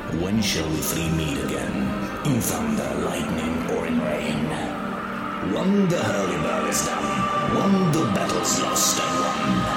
When shall we three meet again? In thunder, lightning, or in rain? One the hurly-burly is done, one the battle's lost and won.